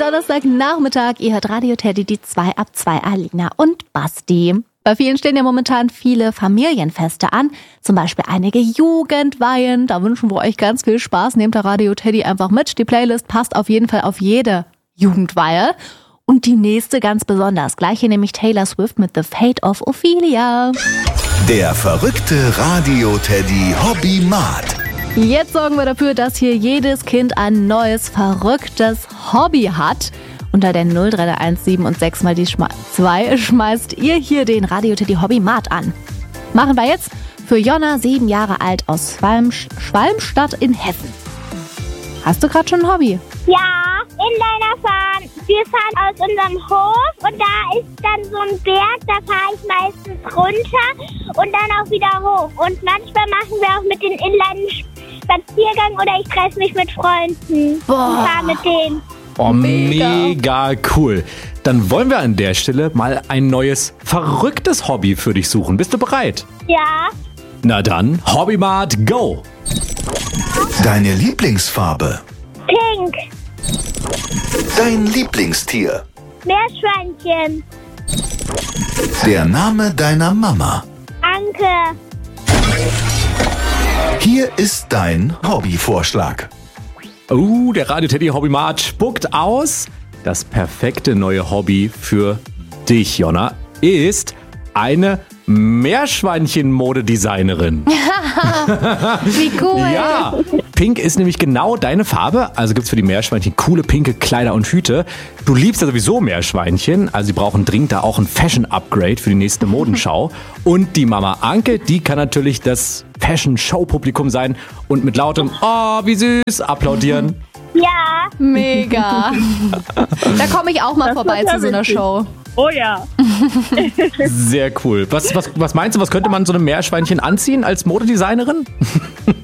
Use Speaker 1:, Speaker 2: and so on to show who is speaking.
Speaker 1: Donnerstagnachmittag. Ihr hört Radio Teddy, die 2 ab 2, Alina und Basti. Bei vielen stehen ja momentan viele Familienfeste an, zum Beispiel einige Jugendweihen. Da wünschen wir euch ganz viel Spaß. Nehmt da Radio Teddy einfach mit. Die Playlist passt auf jeden Fall auf jede Jugendweihe. Und die nächste ganz besonders. Gleich hier nämlich Taylor Swift mit The Fate of Ophelia.
Speaker 2: Der verrückte Radio Teddy Hobby-Mat.
Speaker 1: Jetzt sorgen wir dafür, dass hier jedes Kind ein neues, verrücktes Hobby hat. Unter der 031 und 6 mal die 2 schmeißt ihr hier den Radio Teddy Hobby-Mat an. Machen wir jetzt für Jonna, 7 Jahre alt, aus Schwalmstadt in Hessen. Hast du gerade schon ein Hobby?
Speaker 3: Ja, Inliner fahren. Wir fahren aus unserem Hof und da ist dann so ein Berg, da fahre ich meistens runter und dann auch wieder hoch. Und manchmal machen wir auch mit den Inlinern Spaziergang oder ich treffe mich mit Freunden und fahre mit denen.
Speaker 4: Oh, mega cool. Dann wollen wir an der Stelle mal ein neues, verrücktes Hobby für dich suchen. Bist du bereit?
Speaker 3: Ja.
Speaker 4: Na dann, Hobby-Mat, go!
Speaker 2: Deine Lieblingsfarbe.
Speaker 3: Pink.
Speaker 2: Dein Lieblingstier.
Speaker 3: Meerschweinchen.
Speaker 2: Der Name deiner Mama.
Speaker 3: Anke.
Speaker 2: Hier ist dein Hobbyvorschlag.
Speaker 4: Der Radio Teddy Hobby-Mat spuckt aus. Das perfekte neue Hobby für dich, Jonna, ist eine Meerschweinchen-Modedesignerin.
Speaker 1: Wie cool.
Speaker 4: Ja, Pink ist nämlich genau deine Farbe. Also gibt's für die Meerschweinchen coole pinke Kleider und Hüte. Du liebst ja sowieso Meerschweinchen. Also sie brauchen dringend da auch ein Fashion-Upgrade für die nächste Modenschau. Und die Mama Anke, die kann natürlich das Fashion-Show-Publikum sein und mit lautem "Oh, wie süß" applaudieren.
Speaker 3: Ja.
Speaker 1: Mega. Da komme ich auch mal vorbei zu so einer Show.
Speaker 5: Oh ja.
Speaker 4: Sehr cool. Was meinst du, was könnte man so einem Meerschweinchen anziehen als Modedesignerin?